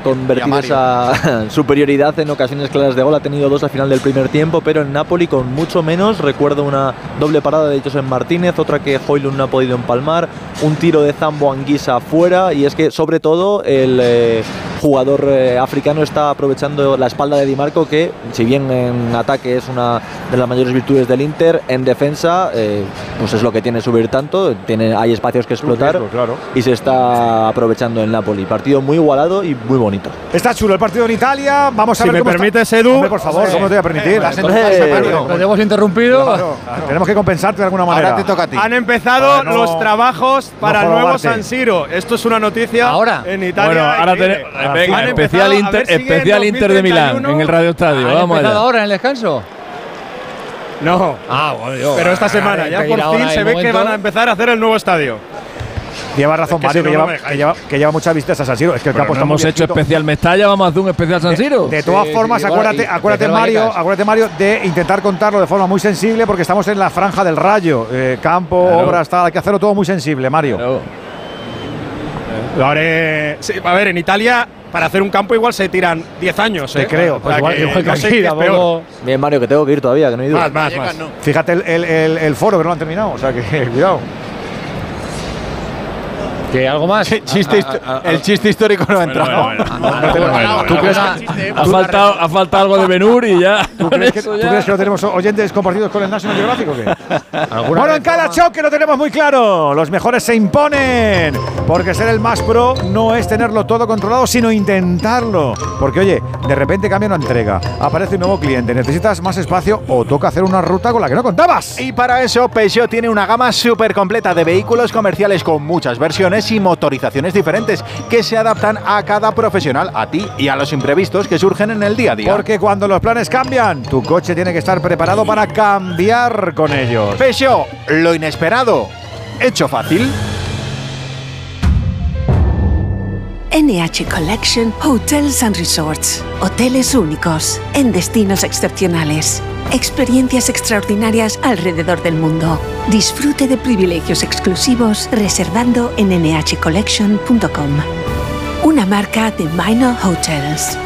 convertir esa superioridad en ocasiones claras de gol. Ha tenido 2 al final del primer tiempo, pero en Napoli con mucho menos. Recuerdo una doble parada de Josep Martínez, otra que Højlund no ha podido empalmar, un tiro de Zambo Anguissa fuera, y es que sobre todo el jugador africano está aprovechando la espalda de Di Marco, que si bien en ataque es una de las mayores virtudes del Inter, en defensa pues es lo que tiene subir tanto, hay espacios que explotar, claro, y se está aprovechando el Napoli. Partido muy igualado y muy bonito. Está chulo el partido en Italia. Vamos a ver cómo permites, Edu. Hombre, por favor, ¿cómo te voy a permitir? Lo hemos interrumpido. Claro. Tenemos que compensarte de alguna manera. Ahora te toca a ti. Han empezado los trabajos para el nuevo San Siro. Esto es una noticia en Italia. Bueno, ahora tenemos especial Inter de Milán en el Radio Estadio. Vamos allá. ¿Ahora en el descanso? No. Bueno, pero esta semana ya por fin se ve que van a empezar a hacer el nuevo estadio. Lleva razón, Mario, que lleva muchas visitas a San Siro. Es que el campo está hemos hecho especial Mestalla, vamos a hacer un especial San Siro. De todas formas, acuérdate Mario, de intentar contarlo de forma muy sensible, porque estamos en la franja del Rayo. Campo, obras, tal, hay que hacerlo todo muy sensible, Mario. Lo haré. Sí, a ver, en Italia, para hacer un campo igual se tiran 10 años. Te creo. Pues igual no sé qué es peor. Bien, Mario, que tengo que ir todavía, que no he ido. Más. Fíjate el foro que no lo han terminado, o sea que cuidado. ¿Qué, algo más? El chiste histórico no ha entrado. ¿Tú crees que ha faltado algo de Ben-Hur y ya? ¿Tú crees que no tenemos oyentes compartidos con el National Geographic o qué? Bueno, en cada choque lo tenemos muy claro. Los mejores se imponen. Porque ser el más pro no es tenerlo todo controlado, sino intentarlo. Porque, oye, de repente cambia una entrega, aparece un nuevo cliente, necesitas más espacio o toca hacer una ruta con la que no contabas. Y para eso, Peugeot tiene una gama súper completa de vehículos comerciales con muchas versiones y motorizaciones diferentes que se adaptan a cada profesional, a ti y a los imprevistos que surgen en el día a día. Porque cuando los planes cambian, tu coche tiene que estar preparado para cambiar con ellos. Peugeot, lo inesperado, hecho fácil. NH Collection Hotels and Resorts. Hoteles únicos, en destinos excepcionales. Experiencias extraordinarias alrededor del mundo. Disfrute de privilegios exclusivos reservando en nhcollection.com. Una marca de Minor Hotels.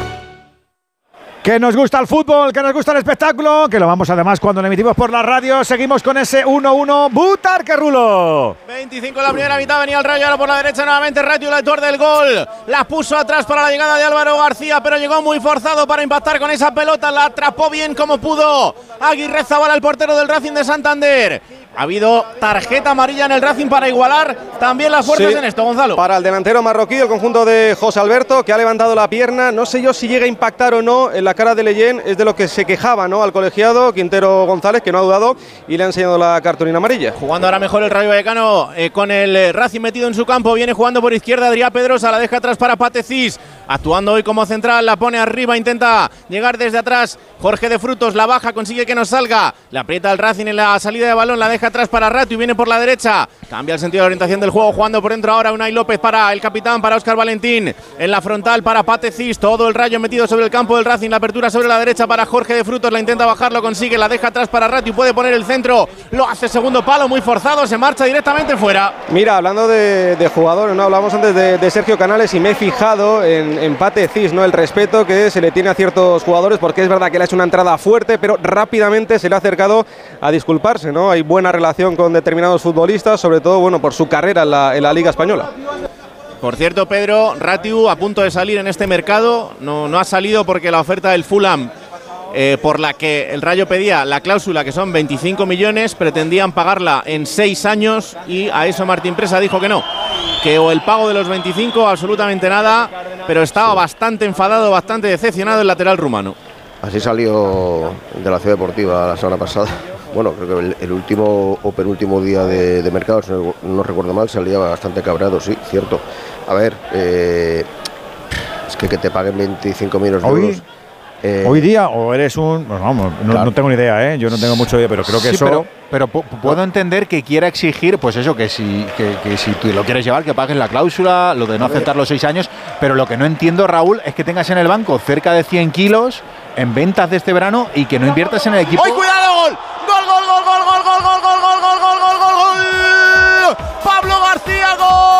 Que nos gusta el fútbol, que nos gusta el espectáculo, que lo vamos además cuando lo emitimos por la radio. Seguimos con ese 1-1. Butarque Rulo. 25 en la primera mitad, venía el Rayo, ahora por la derecha nuevamente Ratiu, el autor del gol. La puso atrás para la llegada de Álvaro García, pero llegó muy forzado para impactar con esa pelota. La atrapó bien como pudo Aguirrezabala, el portero del Racing de Santander. Ha habido tarjeta amarilla en el Racing para igualar también las fuerzas en esto, Gonzalo. Para el delantero marroquí, el conjunto de José Alberto, que ha levantado la pierna. No sé yo si llega a impactar o no en la cara de Leyen. Es de lo que se quejaba, ¿no?, al colegiado Quintero González, que no ha dudado y le ha enseñado la cartulina amarilla. Jugando ahora mejor el Rayo Vallecano con el Racing metido en su campo. Viene jugando por izquierda Adrià Pedrosa, la deja atrás para Patecís. Actuando hoy como central, la pone arriba, intenta llegar desde atrás. Jorge de Frutos la baja, consigue que no salga. Le aprieta el Racing en la salida de balón, la deja atrás para Ratiu, viene por la derecha. Cambia el sentido de orientación del juego, jugando por dentro ahora Unai López para el capitán, para Óscar Valentín. En la frontal para Patecís, todo el Rayo metido sobre el campo del Racing. La apertura sobre la derecha para Jorge de Frutos, la intenta bajar, lo consigue, la deja atrás para Ratiu, puede poner el centro, lo hace segundo palo, muy forzado, se marcha directamente fuera. Mira, hablando de jugadores, ¿no?, hablábamos antes de Sergio Canales y me he fijado en Patecís, ¿no?, el respeto que se le tiene a ciertos jugadores, porque es verdad que le ha hecho una entrada fuerte, pero rápidamente se le ha acercado a disculparse, ¿no? Hay buena relación con determinados futbolistas, sobre todo, bueno, por su carrera en la Liga Española. Por cierto, Pedro, Ratiu a punto de salir en este mercado, no ha salido porque la oferta del Fulham, por la que el Rayo pedía la cláusula, que son 25 millones, pretendían pagarla en 6 años y a eso Martín Presa dijo que no, que o el pago de los 25, absolutamente nada, pero estaba bastante enfadado, bastante decepcionado el lateral rumano. Así salió de la Ciudad Deportiva la semana pasada. Bueno, creo que el último o penúltimo día de mercado, si no recuerdo mal, salía bastante cabreado, sí, cierto. A ver, es que te paguen 25 millones de euros. Hoy día, o eres un... Pues vamos, no tengo ni idea, yo no tengo mucho idea, pero creo que sí, eso... Pero puedo entender que quiera exigir, pues eso, que si tú lo quieres llevar, que pagues la cláusula, lo de no aceptar los 6 años, pero lo que no entiendo, Raúl, es que tengas en el banco cerca de 100 kilos en ventas de este verano y que no inviertas en el equipo. ¡Ay, cuidado! ¡Gol! ¡Gol! Pablo García, gol.